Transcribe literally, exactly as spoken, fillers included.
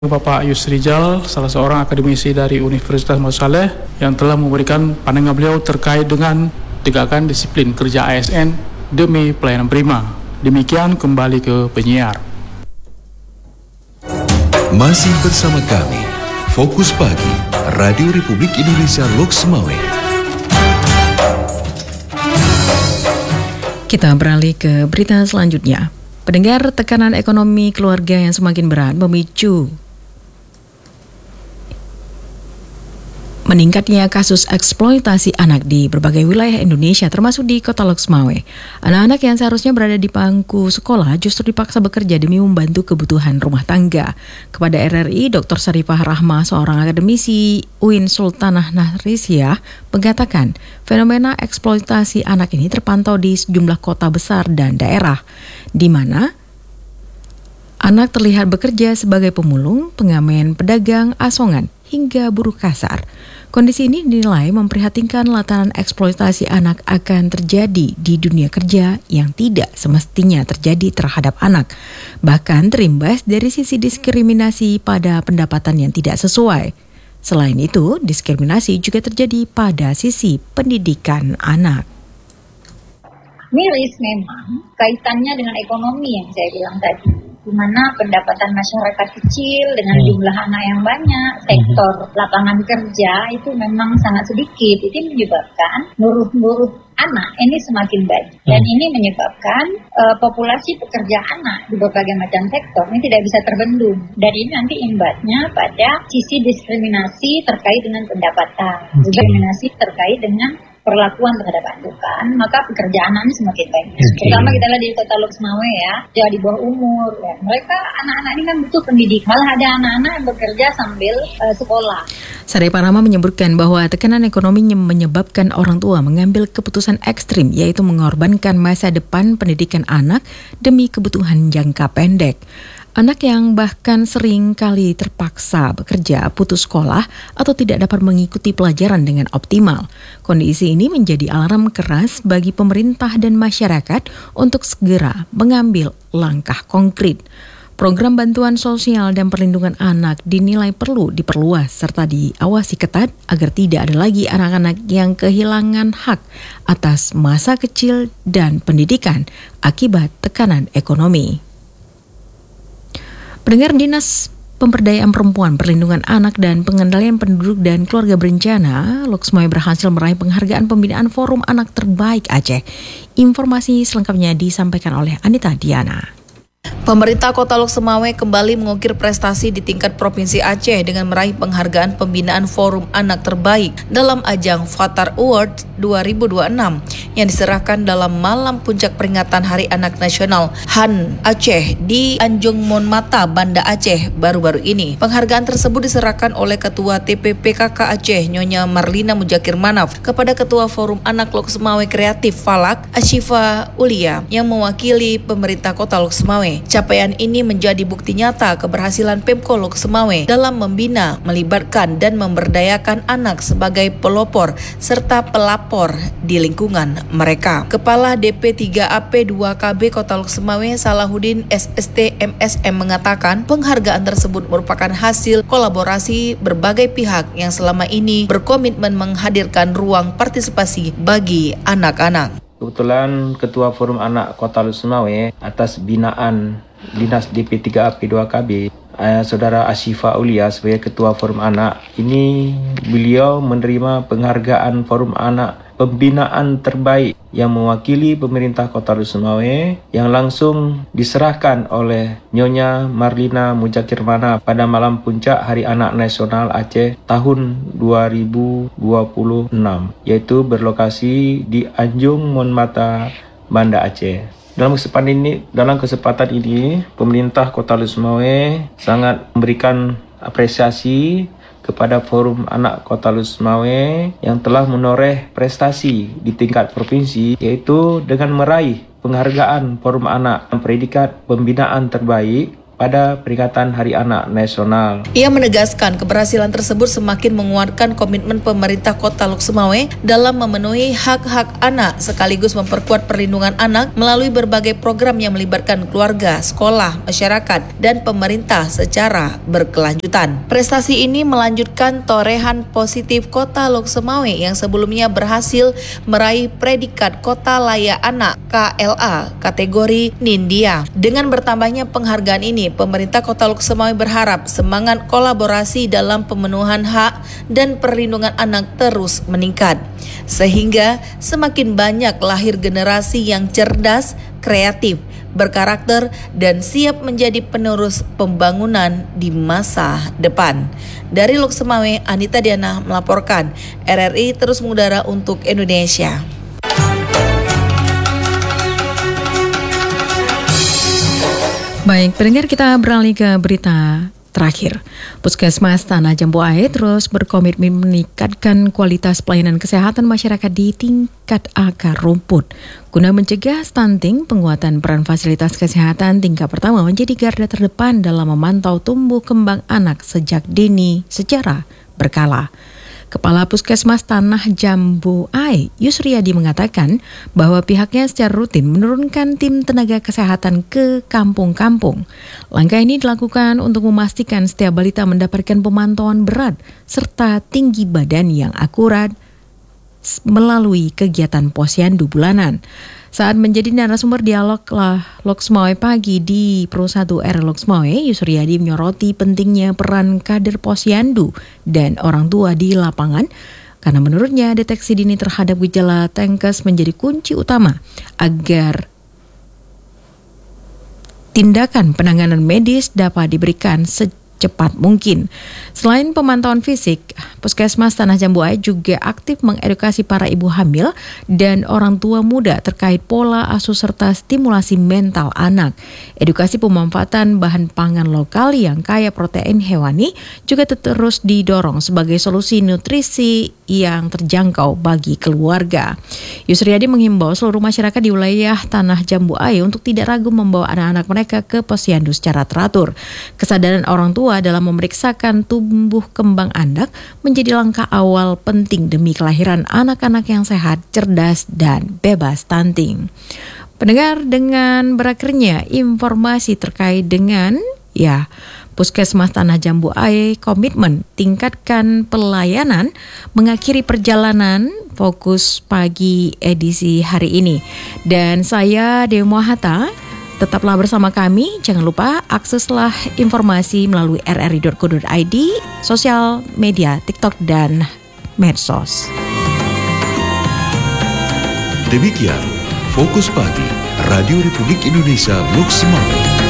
Bapak Yusrijal, salah seorang akademisi dari Universitas Muhammad Saleh yang telah memberikan pandangan beliau terkait dengan tegakkan disiplin kerja A S N demi pelayanan prima. Demikian kembali ke penyiar. Masih bersama kami, Fokus Pagi, Radio Republik Indonesia Loks Mawé. Kita beralih ke berita selanjutnya. Pendengar, tekanan ekonomi keluarga yang semakin berat memicu meningkatnya kasus eksploitasi anak di berbagai wilayah Indonesia, termasuk di Kota Loks Mawé. Anak-anak yang seharusnya berada di bangku sekolah justru dipaksa bekerja demi membantu kebutuhan rumah tangga. Kepada R R I, Doktor Sarifah Rahma, seorang akademisi U I N Sultanah Nahrisiyah, mengatakan fenomena eksploitasi anak ini terpantau di sejumlah kota besar dan daerah, di mana anak terlihat bekerja sebagai pemulung, pengamen, pedagang, asongan, hingga buruh kasar. Kondisi ini dinilai memprihatinkan lantaran eksploitasi anak akan terjadi di dunia kerja yang tidak semestinya terjadi terhadap anak. Bahkan terimbas dari sisi diskriminasi pada pendapatan yang tidak sesuai. Selain itu, diskriminasi juga terjadi pada sisi pendidikan anak. Miris memang kaitannya dengan ekonomi yang saya bilang tadi, di mana pendapatan masyarakat kecil dengan jumlah anak yang banyak, sektor lapangan kerja itu memang sangat sedikit. Itu menyebabkan buruh-buruh anak ini semakin banyak, dan ini menyebabkan uh, populasi pekerja anak di berbagai macam sektor ini tidak bisa terbendung. Dan ini nanti imbasnya pada sisi diskriminasi terkait dengan pendapatan, diskriminasi terkait dengan perlakuan terhadap adukan, maka pekerjaan anak ini semakin banyak. Okay. Terutama kita lihat di Kota Loks Mawé ya, jauh di bawah umur. Ya. Mereka anak-anak ini kan butuh pendidikan. Malah ada anak-anak yang bekerja sambil uh, sekolah. Sarifah Rahma menyebutkan bahwa tekanan ekonomi menyebabkan orang tua mengambil keputusan ekstrim, yaitu mengorbankan masa depan pendidikan anak demi kebutuhan jangka pendek. Anak yang bahkan sering kali terpaksa bekerja, putus sekolah, atau tidak dapat mengikuti pelajaran dengan optimal. Kondisi ini menjadi alarm keras bagi pemerintah dan masyarakat untuk segera mengambil langkah konkret. Program bantuan sosial dan perlindungan anak dinilai perlu diperluas serta diawasi ketat agar tidak ada lagi anak-anak yang kehilangan hak atas masa kecil dan pendidikan akibat tekanan ekonomi. Pendengar, Dinas Pemberdayaan Perempuan, Perlindungan Anak dan Pengendalian Penduduk dan Keluarga Berencana Loks Mawé berhasil meraih penghargaan pembinaan Forum Anak Terbaik Aceh. Informasi selengkapnya disampaikan oleh Anita Diana. Pemerintah Kota Loks Mawé kembali mengukir prestasi di tingkat Provinsi Aceh dengan meraih penghargaan pembinaan Forum Anak Terbaik dalam ajang Fatar Award dua ribu dua puluh enam yang diserahkan dalam malam puncak peringatan Hari Anak Nasional H A N Aceh di Anjung Monmata, Banda Aceh baru-baru ini. Penghargaan tersebut diserahkan oleh Ketua T P P K K Aceh Nyonya Marlina Mujakir Manaf kepada Ketua Forum Anak Loks Mawé Kreatif Falak Ashifa Ulia yang mewakili pemerintah Kota Loks Mawé. Capaian ini menjadi bukti nyata keberhasilan Pemko Loks Mawé dalam membina, melibatkan dan memberdayakan anak sebagai pelopor serta pelapor di lingkungan mereka. Kepala D P tiga A P dua K B Kota Loks Mawé Salahuddin S S T M S M mengatakan penghargaan tersebut merupakan hasil kolaborasi berbagai pihak yang selama ini berkomitmen menghadirkan ruang partisipasi bagi anak-anak. Kebetulan Ketua Forum Anak Kota Loks Mawé atas binaan Dinas D P tiga A P dua K B, eh, Saudara Ashifa Ulia sebagai Ketua Forum Anak, ini beliau menerima penghargaan Forum Anak Pembinaan Terbaik yang mewakili pemerintah Kota Loks Mawé yang langsung diserahkan oleh Nyonya Marlina Mujakir Manaf pada malam puncak Hari Anak Nasional Aceh tahun dua ribu dua puluh enam, yaitu berlokasi di Anjung Monmata, Banda Aceh. Dalam kesempatan ini, dalam kesempatan ini, pemerintah Kota Loks Mawé sangat memberikan apresiasi kepada Forum Anak Kota Loks Mawé yang telah menoreh prestasi di tingkat provinsi, yaitu dengan meraih penghargaan Forum Anak predikat pembinaan terbaik pada peringatan Hari Anak Nasional. Ia menegaskan keberhasilan tersebut semakin menguatkan komitmen pemerintah Kota Lok Sumawe dalam memenuhi hak-hak anak sekaligus memperkuat perlindungan anak melalui berbagai program yang melibatkan keluarga, sekolah, masyarakat, dan pemerintah secara berkelanjutan. Prestasi ini melanjutkan torehan positif Kota Lok Sumawe yang sebelumnya berhasil meraih predikat Kota Layak Anak K L A kategori Nindya. Dengan bertambahnya penghargaan ini, pemerintah Kota Lok Sumawe berharap semangat kolaborasi dalam pemenuhan hak dan perlindungan anak terus meningkat, sehingga semakin banyak lahir generasi yang cerdas, kreatif, berkarakter, dan siap menjadi penerus pembangunan di masa depan. Dari Lok Sumawe, Anita Diana melaporkan. R R I terus mengudara untuk Indonesia. Baik, pendengar, kita beralih ke berita terakhir. Puskesmas Tanah Jambu Air terus berkomitmen meningkatkan kualitas pelayanan kesehatan masyarakat di tingkat akar rumput. Guna mencegah stunting, penguatan peran fasilitas kesehatan tingkat pertama menjadi garda terdepan dalam memantau tumbuh kembang anak sejak dini secara berkala. Kepala Puskesmas Tanah Jambu Air, Yusriyadi, mengatakan bahwa pihaknya secara rutin menurunkan tim tenaga kesehatan ke kampung-kampung. Langkah ini dilakukan untuk memastikan setiap balita mendapatkan pemantauan berat serta tinggi badan yang akurat melalui kegiatan posyandu bulanan. Saat menjadi narasumber dialog Lok Sumawe pagi di Pro satu R Lok Sumawe, Yusriyadi menyoroti pentingnya peran kader posyandu dan orang tua di lapangan karena menurutnya deteksi dini terhadap gejala Tenkes menjadi kunci utama agar tindakan penanganan medis dapat diberikan secepat mungkin. Selain pemantauan fisik, Puskesmas Tanah Jambu Air juga aktif mengedukasi para ibu hamil dan orang tua muda terkait pola asuh serta stimulasi mental anak. Edukasi pemanfaatan bahan pangan lokal yang kaya protein hewani juga terus didorong sebagai solusi nutrisi yang terjangkau bagi keluarga. Yusriyadi menghimbau seluruh masyarakat di wilayah Tanah Jambu Air untuk tidak ragu membawa anak-anak mereka ke posyandu secara teratur. Kesadaran orang tua dalam memeriksakan tumbuh kembang anak menjadi langkah awal penting demi kelahiran anak-anak yang sehat, cerdas, dan bebas stunting. Pendengar, dengan berakhirnya informasi terkait dengan ya Puskesmas Tanah Jambu Air komitmen tingkatkan pelayanan mengakhiri perjalanan Fokus Pagi edisi hari ini. Dan saya Dewi Muahata, tetaplah bersama kami. Jangan lupa akseslah informasi melalui r r i dot co dot i d, sosial media, TikTok, dan medsos. Demikian Fokus Pagi Radio Republik Indonesia Lok Sumawe.